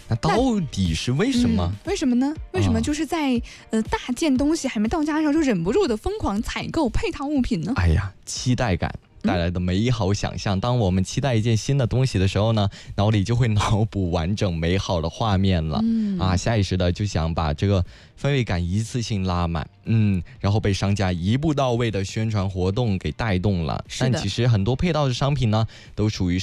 那到底是为什么？ 为什么呢？为什么就是在大件东西还没到家上，就忍不住的疯狂采购配套物品呢？ 哎呀，期待感带来的美好想象。当我们期待一件新的东西的时候呢，脑里就会脑补完整美好的画面了。下意识的就想把这个氛围感一次性拉满。然后被商家一步到位的宣传活动给带动了。但其实很多配套的商品呢，都属于